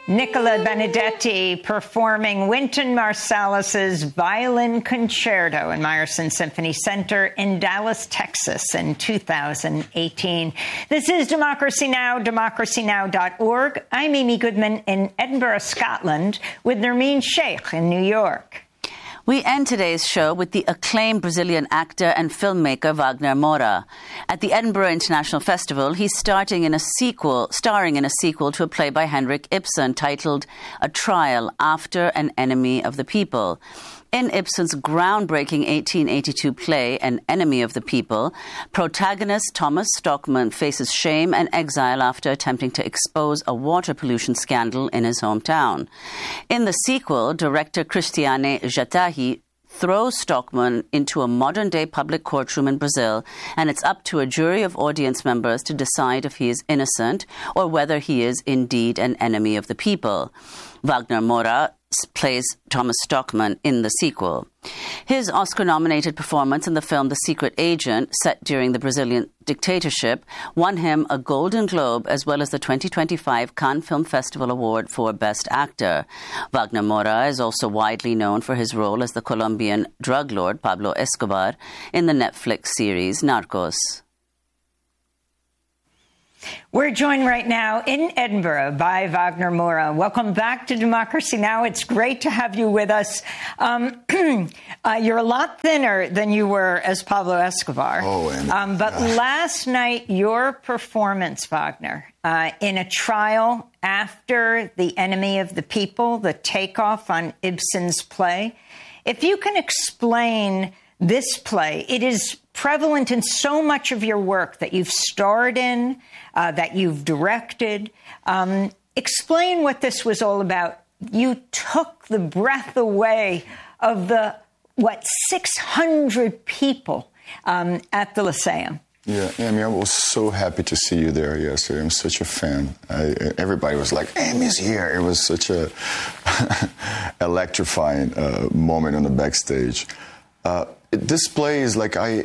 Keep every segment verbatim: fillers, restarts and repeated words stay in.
Nicola Benedetti performing Wynton Marsalis's Violin Concerto in Meyerson Symphony Center in Dallas, Texas in two thousand eighteen. This is Democracy Now!, democracy now dot org. I'm Amy Goodman in Edinburgh, Scotland, with Nermeen Sheikh in New York. We end today's show with the acclaimed Brazilian actor and filmmaker Wagner Moura. At the Edinburgh International Festival, he's starting in a sequel, starring in a sequel to a play by Henrik Ibsen titled A Trial After an Enemy of the People. In Ibsen's groundbreaking eighteen eighty-two play, An Enemy of the People, protagonist Thomas Stockmann faces shame and exile after attempting to expose a water pollution scandal in his hometown. In the sequel, director Cristiane Jatahi throws Stockmann into a modern-day public courtroom in Brazil, and it's up to a jury of audience members to decide if he is innocent or whether he is indeed an enemy of the people. Wagner Moura plays Thomas Stockmann in the sequel. His Oscar-nominated performance in the film The Secret Agent, set during the Brazilian dictatorship, won him a Golden Globe as well as the twenty twenty-five Cannes Film Festival Award for Best Actor. Wagner Moura is also widely known for his role as the Colombian drug lord Pablo Escobar in the Netflix series Narcos. We're joined right now in Edinburgh by Wagner Moura. Welcome back to Democracy Now! It's great to have you with us. Um, uh, you're a lot thinner than you were as Pablo Escobar. Oh, and, um, but uh, last night, your performance, Wagner, uh, in a trial after The Enemy of the People, the takeoff on Ibsen's play. If you can explain this play, it is prevalent in so much of your work that you've starred in, uh, that you've directed. Um, explain what this was all about. You took the breath away of the, what, six hundred people um, at the Lyceum. Yeah, Amy, I was so happy to see you there yesterday. I'm such a fan. I, everybody was like, Amy's here. It was such a electrifying uh, moment on the backstage. Uh, this play is like I...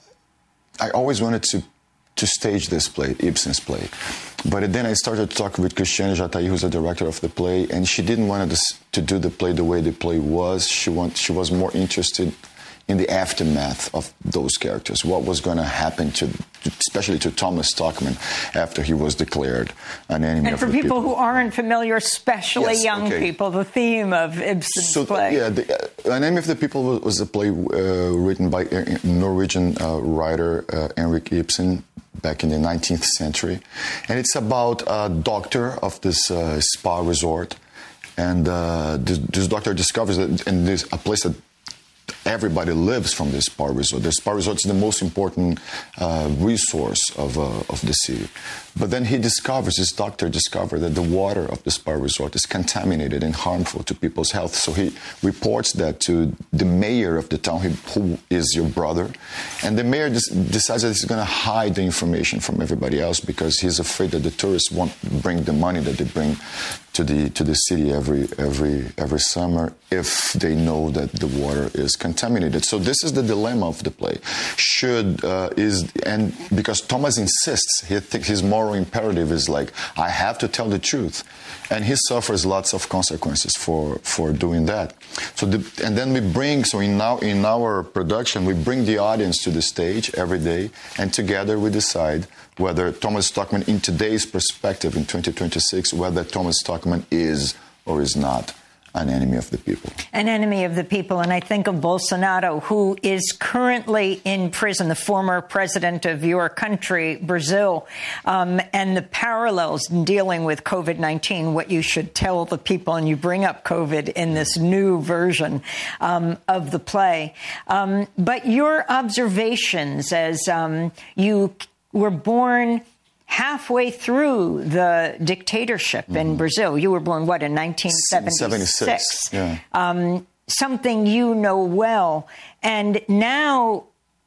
I always wanted to, to stage this play, Ibsen's play. But then I started to talk with Cristiane Jatahi, who's the director of the play, and she didn't want to, to do the play the way the play was. She, want, she was more interested in the aftermath of those characters, what was going to happen to, especially to Thomas Stockmann after he was declared an enemy and of the people. And for people who aren't familiar, especially yes, young okay. people, the theme of Ibsen's so, play. Yeah, the, uh, An Enemy of the People was, was a play uh, written by a Norwegian uh, writer uh, Henrik Ibsen back in the nineteenth century. And it's about a doctor of this uh, spa resort. And uh, this, this doctor discovers that in this a place that everybody lives from this spa resort. The spa resort is the most important uh, resource of, uh, of the city. But then he discovers, this doctor discovers that the water of the spa resort is contaminated and harmful to people's health. So he reports that to the mayor of the town, who is your brother. And the mayor decides that he's going to hide the information from everybody else because he's afraid that the tourists won't bring the money that they bring to the to the city every every every summer if they know that the water is contaminated. So this is the dilemma of the play. Should uh, is and because Thomas insists, he thinks his moral imperative is like, I have to tell the truth, and he suffers lots of consequences for for doing that. So the, and then we bring so in now in our production we bring the audience to the stage every day, and together we decide whether Thomas Stockmann, in today's perspective, in twenty twenty-six, whether Thomas Stockmann is or is not an enemy of the people. An enemy of the people. And I think of Bolsonaro, who is currently in prison, the former president of your country, Brazil, um, and the parallels in dealing with COVID nineteen, what you should tell the people, and you bring up COVID in this new version um, of the play. Um, but your observations as um, you were born halfway through the dictatorship mm-hmm. in Brazil. You were born, what, in nineteen seventy-six? Yeah. Um, something you know well. And now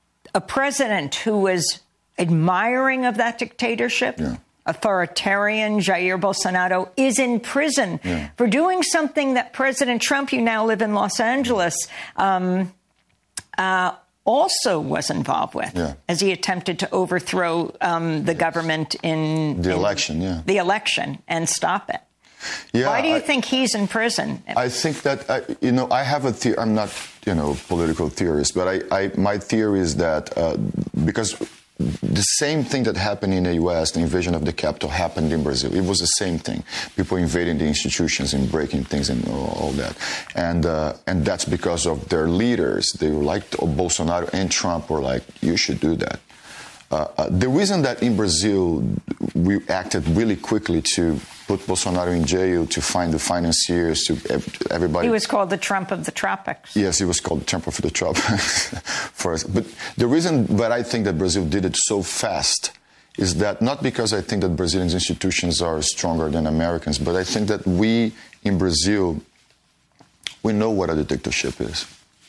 a president who was admiring of that dictatorship, yeah. authoritarian Jair Bolsonaro, is in prison yeah. for doing something that President Trump, you now live in Los Angeles, um, uh, also was involved with yeah. as he attempted to overthrow um, the yes. government in the in election, yeah. the election and stop it. Yeah, Why do you I, think he's in prison? I think that, I, you know, I have a theory. I'm not, you know, political theorist, but I, I my theory is that uh, because the same thing that happened in the U S, the invasion of the Capitol, happened in Brazil. It was the same thing. People invading the institutions and breaking things and all, all that. And uh, and that's because of their leaders. They were like Bolsonaro and Trump were like, you should do that. Uh, uh, the reason that in Brazil we acted really quickly to put Bolsonaro in jail, to find the financiers, to everybody. He was called the Trump of the tropics. Yes, he was called the Trump of the tropics for us. But the reason that I think that Brazil did it so fast is that not because I think that Brazilian institutions are stronger than Americans, but I think that we in Brazil, we know what a dictatorship is.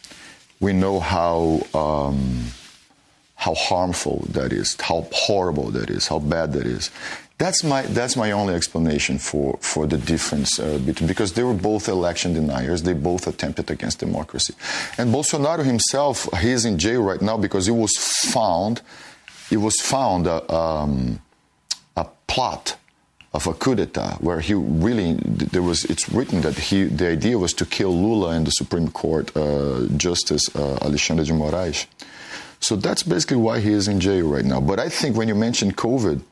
We know how... Um, how harmful that is, how horrible that is, how bad that is. That's my that's my only explanation for, for the difference uh, between, because they were both election deniers. They both attempted against democracy. And Bolsonaro himself, he's in jail right now because it was found, it was found a, um, a plot of a coup d'etat where he really, there was, it's written that he, the idea was to kill Lula and the Supreme Court uh, Justice uh, Alexandre de Moraes. So that's basically why he is in jail right now. But I think when you mention COVID,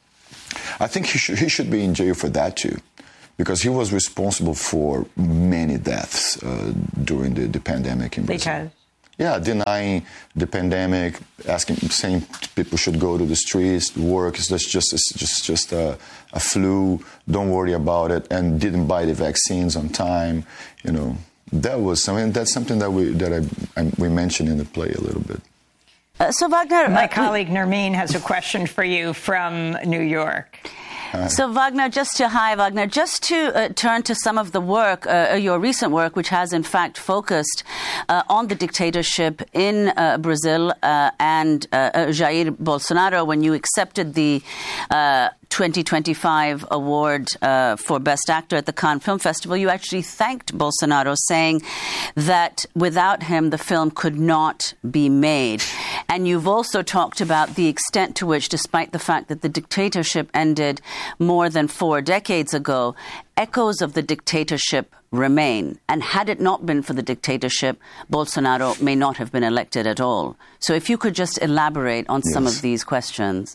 I think he should, he should be in jail for that too, because he was responsible for many deaths uh, during the, the pandemic in Brazil. Because? Yeah, denying the pandemic, asking, saying people should go to the streets, work, it's just, just, it's just, just a, a flu, don't worry about it, and didn't buy the vaccines on time, you know. That was something, that's something that we, that I, I, we mentioned in the play a little bit. Uh, so, Wagner... My uh, colleague Nermeen has a question for you from New York. Hi. So, Wagner, just to, hi, Wagner, just to uh, turn to some of the work, uh, your recent work, which has in fact focused uh, on the dictatorship in uh, Brazil uh, and uh, uh, Jair Bolsonaro, when you accepted the uh, twenty twenty-five award uh, for Best Actor at the Cannes Film Festival, you actually thanked Bolsonaro, saying that without him, the film could not be made. And you've also talked about the extent to which, despite the fact that the dictatorship ended more than four decades ago, echoes of the dictatorship remain. And had it not been for the dictatorship, Bolsonaro may not have been elected at all. So if you could just elaborate on yes. some of these questions.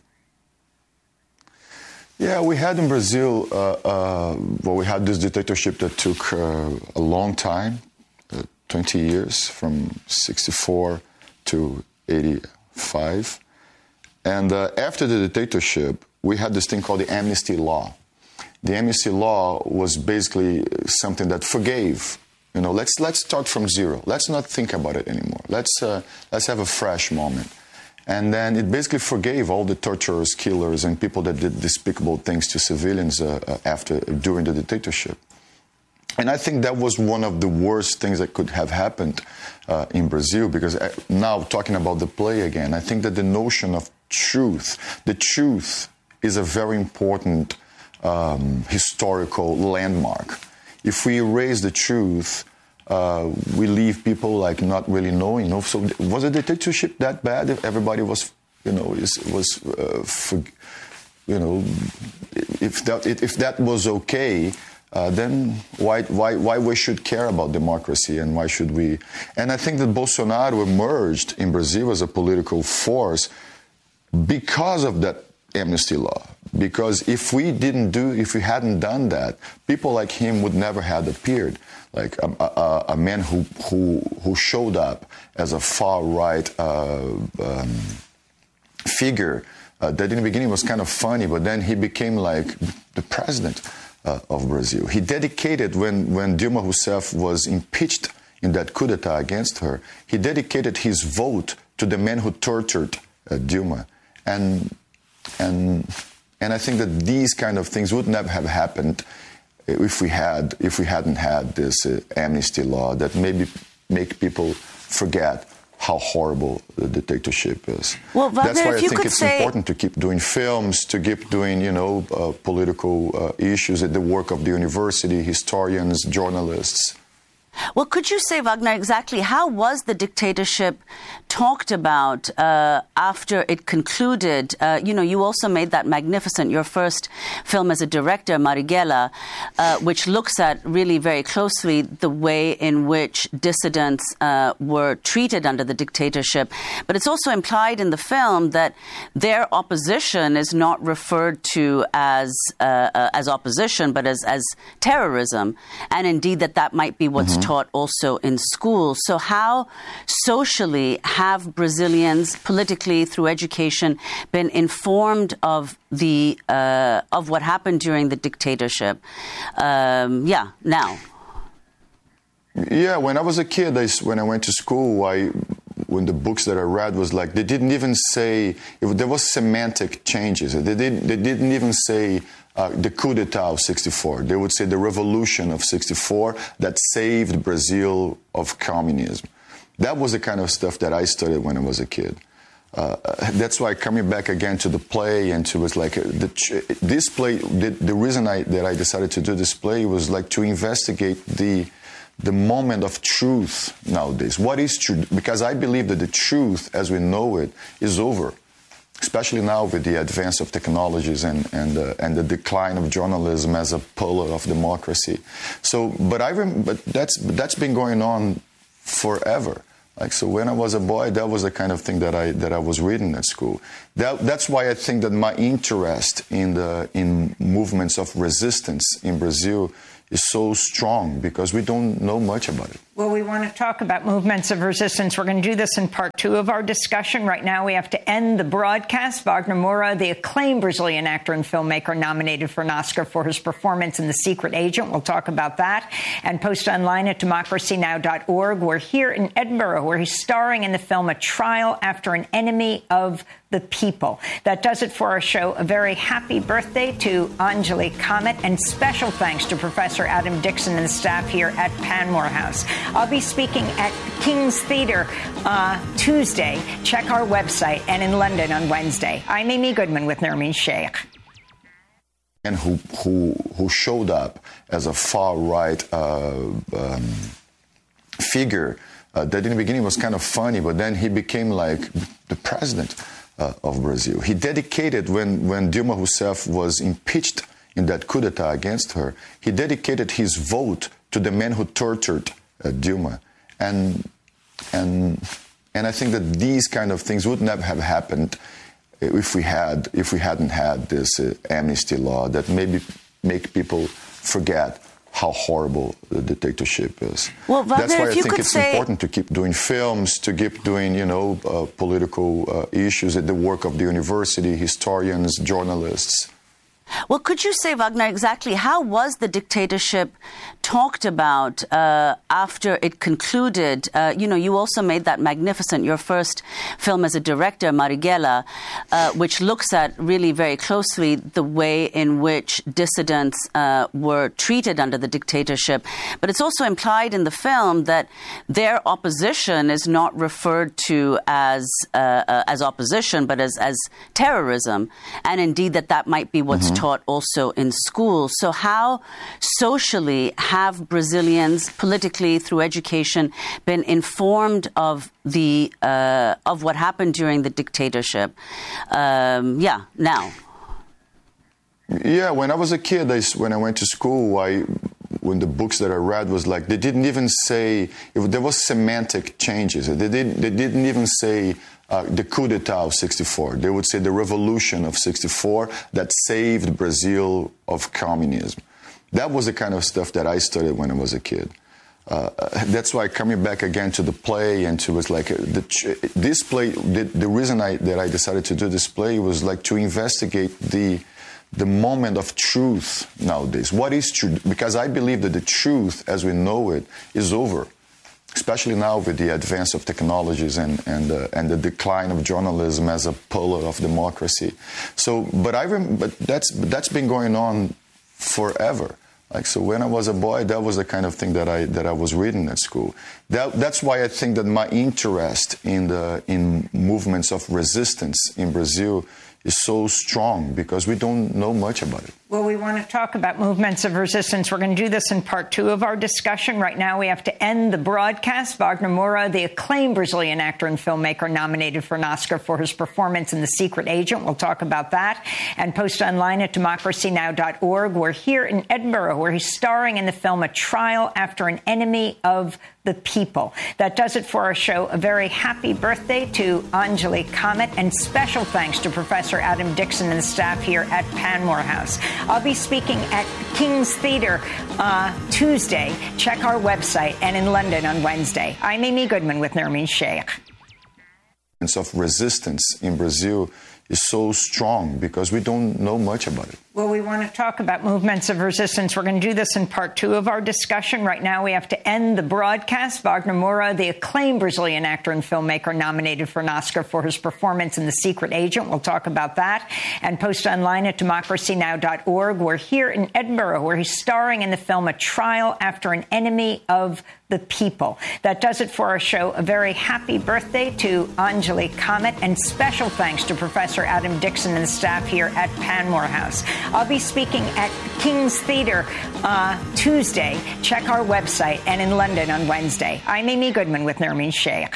Yeah, we had in Brazil, uh, uh, well, we had this dictatorship that took uh, a long time, uh, twenty years, from sixty-four to eighty-five. And uh, after the dictatorship, we had this thing called the amnesty law. The amnesty law was basically something that forgave, you know, let's let's start from zero. Let's not think about it anymore. Let's uh, let's have a fresh moment. And then it basically forgave all the torturers, killers, and people that did despicable things to civilians uh, after during the dictatorship. And I think that was one of the worst things that could have happened uh, in Brazil, because now talking about the play again, I think that the notion of truth, the truth is a very important um, historical landmark. If we erase the truth, uh, we leave people like not really knowing. You know? So was the dictatorship that bad if everybody was, you know, is, was, uh, for, you know, if that if that was okay, uh, then why why why we should care about democracy, and why should we? And I think that Bolsonaro emerged in Brazil as a political force because of that amnesty law. Because if we didn't do, if we hadn't done that, people like him would never have appeared. Like a, a, a man who, who who showed up as a far right uh, um, figure uh, that in the beginning was kind of funny, but then he became like the president uh, of Brazil. He dedicated, when when Dilma Rousseff was impeached in that coup d'etat against her, he dedicated his vote to the man who tortured uh, Dilma, and and. And I think that these kind of things would never have happened if we had, if we hadn't had this uh, amnesty law that maybe make people forget how horrible the dictatorship is. Well, Wagner, that's why I think it's say... important to keep doing films, to keep doing, you know, uh, political uh, issues at the work of the university, historians, journalists. Well, could you say, Wagner, exactly how was the dictatorship talked about uh, after it concluded? Uh, you know, you also made that magnificent, your first film as a director, Marighella, uh, which looks at really very closely the way in which dissidents uh, were treated under the dictatorship. But it's also implied in the film that their opposition is not referred to as uh, uh, as opposition, but as, as terrorism, and indeed that that might be what's mm-hmm. taught also in school. So how socially have Brazilians, politically, through education, been informed of the uh, of what happened during the dictatorship? Um, yeah, now. Yeah, when I was a kid, I, when I went to school, I when the books that I read was like, they didn't even say, if there was semantic changes. They, did, they didn't even say uh, the coup d'etat of sixty-four. They would say the revolution of sixty-four that saved Brazil of communism. That was the kind of stuff that I studied when I was a kid. Uh, that's why coming back again to the play and to was like, uh, the, this play, the, the reason I, that I decided to do this play was like to investigate the the moment of truth nowadays. What is truth? Because I believe that the truth, as we know it, is over, especially now with the advance of technologies and and, uh, and the decline of journalism as a pillar of democracy. So, but I rem- but that's that's been going on forever. Like, so when I was a boy, that was the kind of thing that I that I was reading at school. That, that's why I think that my interest in the in movements of resistance in Brazil is so strong, because we don't know much about it. Well, we want to talk about movements of resistance. We're going to do this in part two of our discussion. Right now, we have to end the broadcast. Wagner Moura, the acclaimed Brazilian actor and filmmaker, nominated for an Oscar for his performance in The Secret Agent. We'll talk about that and post online at democracy now dot org. We're here in Edinburgh, where he's starring in the film A Trial After an Enemy of the People. That does it for our show. A very happy birthday to Anjali Comet, and special thanks to Professor Adam Dixon and the staff here at Panmure House. I'll be speaking at King's Theatre uh, Tuesday. Check our website, and in London on Wednesday. I'm Amy Goodman with Nermeen Sheikh. And who who who showed up as a far right uh, um, figure uh, that in the beginning was kind of funny, but then he became like the president uh, of Brazil. He dedicated, when when Dilma Rousseff was impeached in that coup d'etat against her, he dedicated his vote to the man who tortured uh, Dilma. And, and, and I think that these kind of things would never have happened if we had, if we hadn't had this uh, amnesty law that maybe make people forget how horrible the dictatorship is. Well, Wagner, that's why I if you think could it's say... important to keep doing films, to keep doing, you know, uh, political uh, issues at the work of the university, historians, journalists. Well, could you say, Wagner, exactly how was the dictatorship talked about uh, after it concluded? Uh, you know, you also made that magnificent, your first film as a director, Marighella, uh, which looks at really very closely the way in which dissidents uh, were treated under the dictatorship. But it's also implied in the film that their opposition is not referred to as uh, uh, as opposition, but as, as terrorism, and indeed that that might be what's mm-hmm. taught also in school. So how socially have Brazilians, politically, through education, been informed of the uh, of what happened during the dictatorship? Um, yeah, now. Yeah, when I was a kid, I, when I went to school, I when the books that I read was like, they didn't even say, if there was semantic changes. They didn't, they didn't even say uh, the coup d'etat of sixty-four. They would say the revolution of sixty-four that saved Brazil of communism. That was the kind of stuff that I studied when I was a kid. Uh, that's why coming back again to the play and to was like, uh, the, this play, the, the reason I, that I decided to do this play was like to investigate the the moment of truth nowadays. What is truth? Because I believe that the truth, as we know it, is over, especially now with the advance of technologies and and uh, and the decline of journalism as a pillar of democracy. So, but I rem- but that's but that's been going on forever. Like, so when I was a boy, that was the kind of thing that I that I was reading at school. That, that's why I think that my interest in the in movements of resistance in Brazil is so strong, because we don't know much about it. Well, we want to talk about movements of resistance. We're going to do this in part two of our discussion. Right now, we have to end the broadcast. Wagner Moura, the acclaimed Brazilian actor and filmmaker, nominated for an Oscar for his performance in The Secret Agent. We'll talk about that and post online at democracy now dot org. We're here in Edinburgh, where he's starring in the film A Trial After an Enemy of the People. That does it for our show. A very happy birthday to Anjali Kamat, and special thanks to Professor Adam Dixon and the staff here at Panmure House. I'll be speaking at King's Theatre uh, Tuesday. Check our website, and in London on Wednesday. I'm Amy Goodman with Nermeen Sheikh. Of resistance in Brazil is so strong because we don't know much about it. Well, we want to talk about movements of resistance. We're going to do this in part two of our discussion. Right now, we have to end the broadcast. Wagner Moura, the acclaimed Brazilian actor and filmmaker, nominated for an Oscar for his performance in The Secret Agent. We'll talk about that and post online at democracy now dot org. We're here in Edinburgh, where he's starring in the film A Trial After an Enemy of the People. That does it for our show. A very happy birthday to Anjali Kamat, and special thanks to Professor Adam Dixon and the staff here at Panmure House. I'll be speaking at King's Theatre uh, Tuesday. Check our website, and in London on Wednesday. I'm Amy Goodman with Nermeen Sheikh.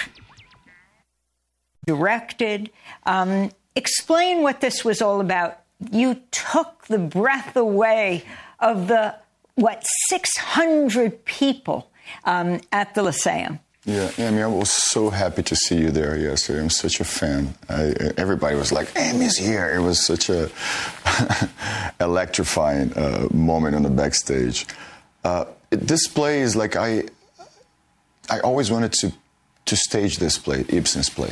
Directed. Um, explain what this was all about. You took the breath away of the, what, six hundred people um, at the Lyceum. Yeah, Amy, I was so happy to see you there yesterday. I'm such a fan. I, everybody was like, Amy's here. It was such a electrifying uh, moment on the backstage. Uh, this play is like, I I always wanted to, to stage this play, Ibsen's play.